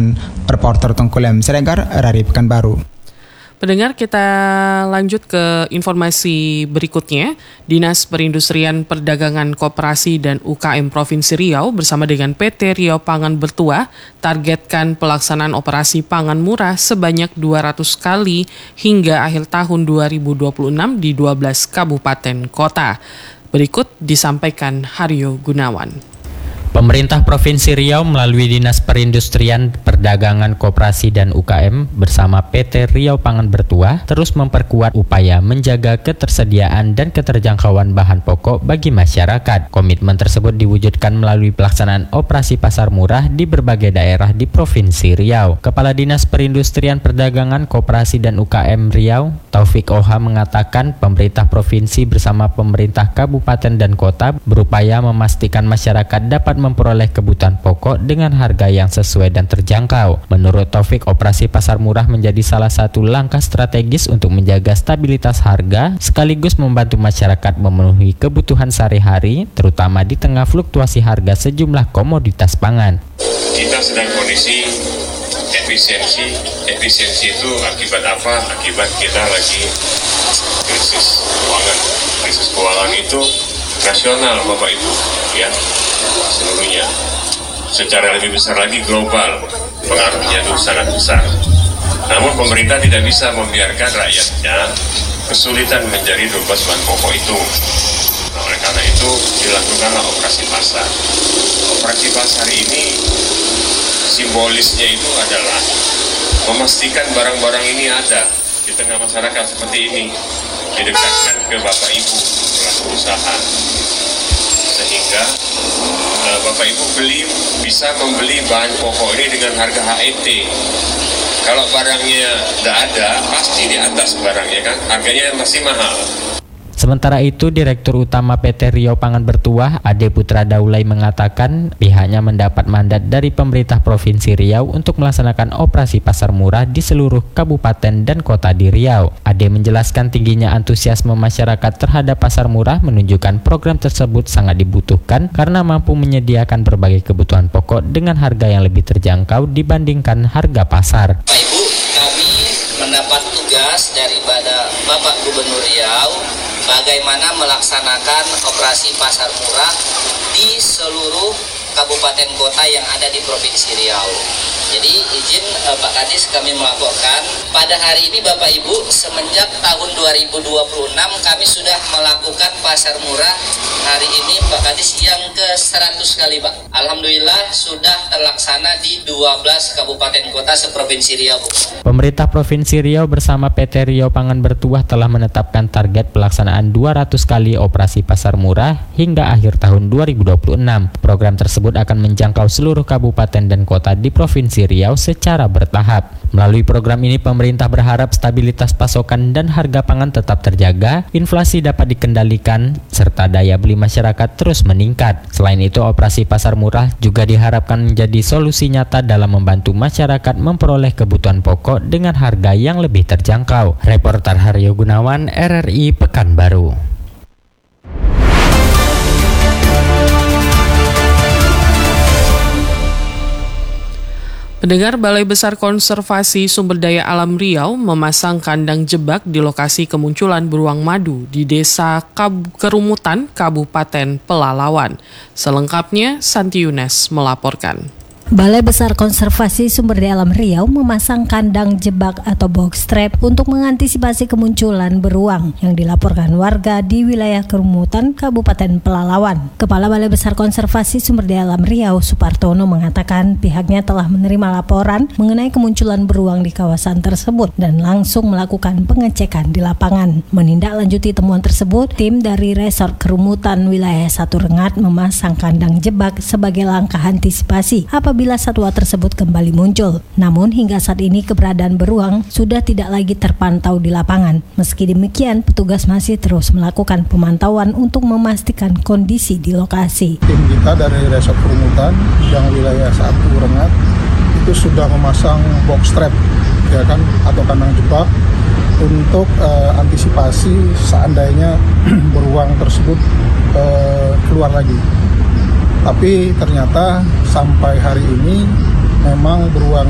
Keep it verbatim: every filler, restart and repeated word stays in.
pemberitaan reporter Tengkulem Siregar dari Pekanbaru. Pendengar, kita lanjut ke informasi berikutnya. Dinas Perindustrian Perdagangan Koperasi dan U K M Provinsi Riau bersama dengan P T Riau Pangan Bertuah targetkan pelaksanaan operasi pangan murah sebanyak dua ratus kali hingga akhir tahun dua ribu dua puluh enam di dua belas kabupaten kota. Berikut disampaikan Haryo Gunawan. Pemerintah Provinsi Riau melalui Dinas Perindustrian Perdagangan Koperasi dan U K M bersama P T Riau Pangan Bertuah terus memperkuat upaya menjaga ketersediaan dan keterjangkauan bahan pokok bagi masyarakat. Komitmen tersebut diwujudkan melalui pelaksanaan operasi pasar murah di berbagai daerah di Provinsi Riau. Kepala Dinas Perindustrian Perdagangan Koperasi dan U K M Riau, Taufik Oha, mengatakan pemerintah provinsi bersama pemerintah kabupaten dan kota berupaya memastikan masyarakat dapat memperoleh kebutuhan pokok dengan harga yang sesuai dan terjangkau. Menurut Taufik, operasi pasar murah menjadi salah satu langkah strategis untuk menjaga stabilitas harga sekaligus membantu masyarakat memenuhi kebutuhan sehari-hari, terutama di tengah fluktuasi harga sejumlah komoditas pangan. Kita sedang kondisi efisiensi. Efisiensi itu akibat apa? Akibat kita lagi krisis keuangan. Krisis keuangan itu nasional, Bapak Ibu, ya, seluruhnya. Secara lebih besar lagi global, pengaruhnya itu sangat besar. Namun pemerintah tidak bisa membiarkan rakyatnya kesulitan mencari dua belas bahan pokok itu. Nah, oleh karena itu dilakukanlah operasi pasar. Operasi pasar ini simbolisnya itu adalah memastikan barang-barang ini ada di tengah masyarakat seperti ini, didekatkan ke Bapak Ibu pelaku usaha, sehingga uh, Bapak Ibu beli bisa membeli bahan pokok ini dengan harga H E T. Kalau barangnya tidak ada, pasti di atas barangnya kan, harganya masih mahal. Sementara itu, Direktur Utama P T Riau Pangan Bertuah, Ade Putra Daulay, mengatakan pihaknya mendapat mandat dari pemerintah Provinsi Riau untuk melaksanakan operasi pasar murah di seluruh kabupaten dan kota di Riau. Ade menjelaskan tingginya antusiasme masyarakat terhadap pasar murah menunjukkan program tersebut sangat dibutuhkan karena mampu menyediakan berbagai kebutuhan pokok dengan harga yang lebih terjangkau dibandingkan harga pasar. Bapak Ibu, kami mendapat tugas daripada Bapak Gubernur Riau bagaimana melaksanakan operasi pasar murah di seluruh kabupaten kota yang ada di Provinsi Riau. Jadi izin eh, Pak Kadis kami melaporkan pada hari ini Bapak Ibu, semenjak tahun dua ribu dua puluh enam kami sudah melakukan pasar murah hari ini Pak Kadis yang ke seratus kali Pak. Alhamdulillah sudah terlaksana di dua belas kabupaten kota seprovinsi Riau. Pemerintah Provinsi Riau bersama P T Riau Pangan Bertuah telah menetapkan target pelaksanaan dua ratus kali operasi pasar murah hingga akhir tahun dua ribu dua puluh enam. Program tersebut akan menjangkau seluruh kabupaten dan kota di Provinsi Riau secara bertahap. Melalui program ini, pemerintah berharap stabilitas pasokan dan harga pangan tetap terjaga, inflasi dapat dikendalikan, serta daya beli masyarakat terus meningkat. Selain itu, operasi pasar murah juga diharapkan menjadi solusi nyata dalam membantu masyarakat memperoleh kebutuhan pokok dengan harga yang lebih terjangkau. Reporter Haryo Gunawan, R R I Pekanbaru. Pendengar, Balai Besar Konservasi Sumber Daya Alam Riau memasang kandang jebak di lokasi kemunculan beruang madu di Desa Kab- Kerumutan, Kabupaten Pelalawan. Selengkapnya, Santi Yunes melaporkan. Balai Besar Konservasi Sumber Daya Alam Riau memasang kandang jebak atau box trap untuk mengantisipasi kemunculan beruang yang dilaporkan warga di wilayah Kerumutan, Kabupaten Pelalawan. Kepala Balai Besar Konservasi Sumber Daya Alam Riau, Supartono, mengatakan pihaknya telah menerima laporan mengenai kemunculan beruang di kawasan tersebut dan langsung melakukan pengecekan di lapangan. Menindaklanjuti temuan tersebut, tim dari Resort Kerumutan Wilayah satu Rengat memasang kandang jebak sebagai langkah antisipasi apabila bila satwa tersebut kembali muncul. Namun hingga saat ini keberadaan beruang sudah tidak lagi terpantau di lapangan. Meski demikian, petugas masih terus melakukan pemantauan untuk memastikan kondisi di lokasi. Tim kita dari Resort Kerumutan yang wilayah satu Rengat itu sudah memasang box trap, ya kan, atau kandang jebak untuk uh, antisipasi seandainya beruang tersebut uh, keluar lagi. Tapi ternyata sampai hari ini memang beruang